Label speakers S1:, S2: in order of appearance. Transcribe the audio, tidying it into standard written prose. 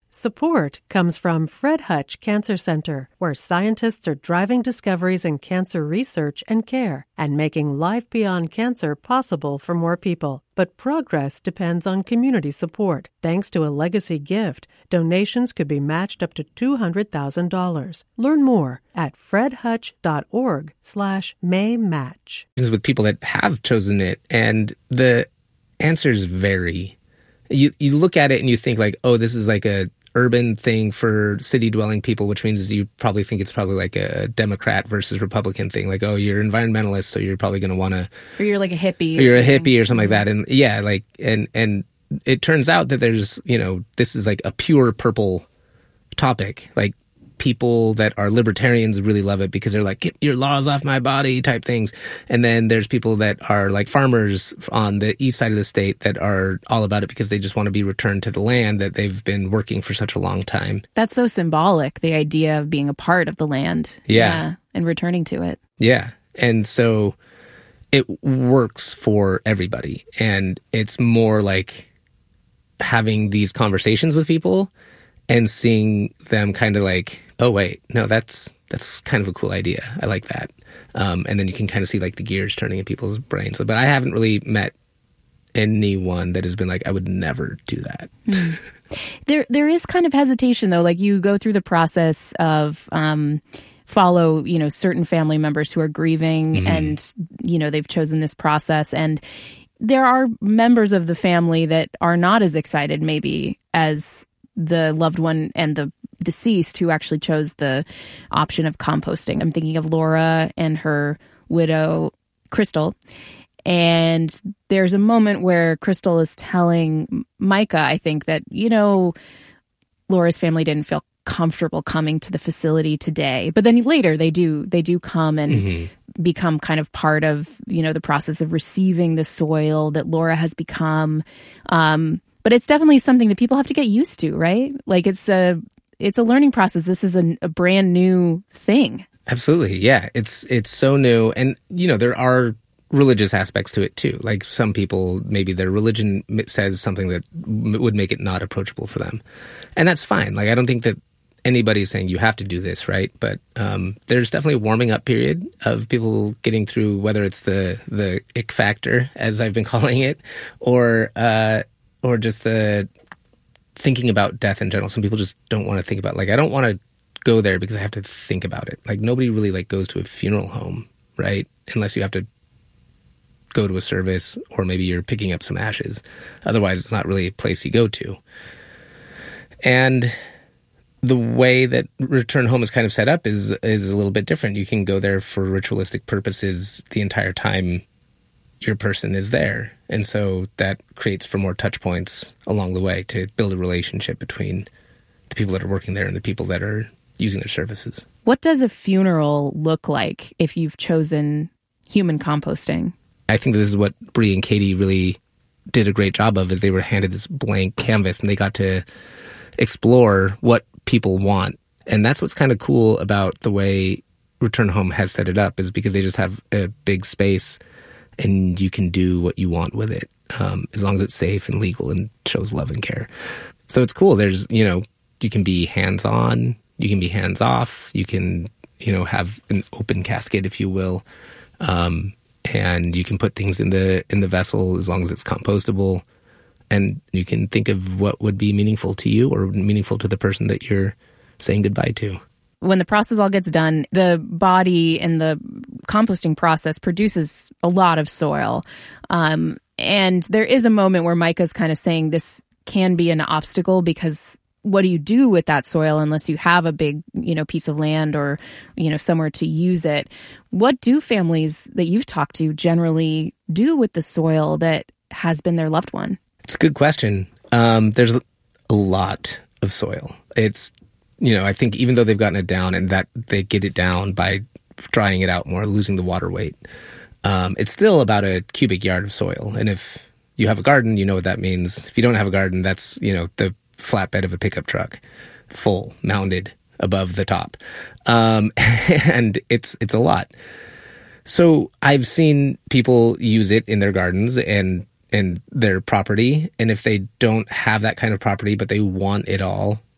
S1: Support comes from Fred Hutch Cancer Center, where scientists are driving discoveries in cancer research and care and making life beyond cancer possible for more people. But progress depends on community support. Thanks to a legacy gift, donations could be matched up to $200,000. Learn more at fredhutch.org/maymatch.
S2: With people that have chosen it, and the answers vary. You look at it and you think like, oh, this is like a urban thing for city-dwelling people, which means you probably think it's probably like a Democrat versus Republican thing. Like, oh, you're environmentalist, so you're probably going to want to...
S3: Or you're like a hippie.
S2: Or you're a hippie or something like that. And yeah, like, and it turns out that there's, this is like a pure purple topic. Like, people that are libertarians really love it because they're like, get your laws off my body type things. And then there's people that are like farmers on the east side of the state that are all about it because they just want to be returned to the land that they've been working for such a long time.
S3: That's so symbolic, the idea of being a part of the land.
S2: Yeah.
S3: And returning to it.
S2: Yeah. And so it works for everybody. And it's more like having these conversations with people and seeing them kind of like, oh, wait, no, that's kind of a cool idea. I like that. And then you can kind of see like the gears turning in people's brains. But I haven't really met anyone that has been like, I would never do that.
S3: There is kind of hesitation, though. Like, you go through the process of follow, certain family members who are grieving and, they've chosen this process. And there are members of the family that are not as excited maybe as the loved one and the deceased who actually chose the option of composting. I'm thinking of Laura and her widow, Crystal. And there's a moment where Crystal is telling Micah, I think, that, Laura's family didn't feel comfortable coming to the facility today. But then later they do come and become kind of part of, the process of receiving the soil that Laura has become. But it's definitely something that people have to get used to, right? Like, it's a learning process. This is a brand new thing.
S2: Absolutely. Yeah. It's so new. And, there are religious aspects to it too. Like, some people, maybe their religion says something that would make it not approachable for them. And that's fine. Like, I don't think that anybody's saying you have to do this, right? But there's definitely a warming up period of people getting through, whether it's the ick factor, as I've been calling it, or just the thinking about death in general. Some people just don't want to think about, like, I don't want to go there because I have to think about it. Like, nobody really like goes to a funeral home, right? Unless you have to go to a service, or maybe you're picking up some ashes. Otherwise, it's not really a place you go to. And the way that Return Home is kind of set up is a little bit different. You can go there for ritualistic purposes the entire time your person is there. And so that creates for more touch points along the way to build a relationship between the people that are working there and the people that are using their services.
S3: What does a funeral look like if you've chosen human composting?
S2: I think this is what Bree and Katie really did a great job of, is they were handed this blank canvas and they got to explore what people want. And that's what's kind of cool about the way Return Home has set it up, is because they just have a big space and you can do what you want with it, as long as it's safe and legal and shows love and care. So it's cool. There's, you can be hands-on, you can be hands-off, you can, have an open casket, if you will, and you can put things in the vessel as long as it's compostable, and you can think of what would be meaningful to you or meaningful to the person that you're saying goodbye to.
S3: When the process all gets done, the body and the composting process produces a lot of soil. And there is a moment where Micah's kind of saying this can be an obstacle, because what do you do with that soil unless you have a big, piece of land or, somewhere to use it? What do families that you've talked to generally do with the soil that has been their loved one?
S2: It's a good question. There's a lot of soil. It's, I think even though they've gotten it down, and that they get it down by drying it out more, losing the water weight, it's still about a cubic yard of soil. And if you have a garden, you know what that means. If you don't have a garden, that's, the flatbed of a pickup truck, full, mounded above the top. And it's a lot. So I've seen people use it in their gardens and their property. And if they don't have that kind of property, but they want it all,